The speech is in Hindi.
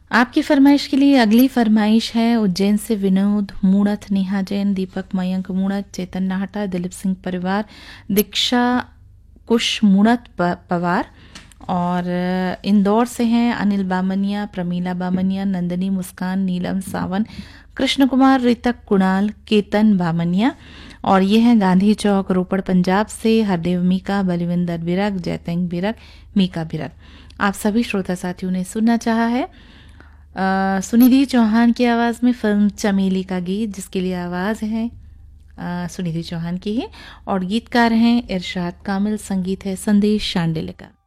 आपकी फरमाइश के लिए अगली फरमाइश है उज्जैन से विनोद मूणत, नेहा जैन, दीपक मयंक मूणत, चेतन नाहटा, दिलीप सिंह परिवार, दीक्षा कुश मूणत पवार। और इंदौर से हैं अनिल बामनिया, प्रमीला बामनिया, नंदनी मुस्कान, नीलम सावन, कृष्ण कुमार, रितक, कुणाल, केतन बामनिया। और ये हैं गांधी चौक रोपड़ पंजाब से हरदेव मीका, बलविंदर बिरक, जयतेंग बिरक, मीका बिरक। आप सभी श्रोता साथियों ने सुनना चाहा है सुनिधि चौहान की आवाज़ में फिल्म चमेली का गीत, जिसके लिए आवाज़ है सुनिधि चौहान की है और गीतकार हैं इरशाद कामिल, संगीत है संदेश शांडिल्य का।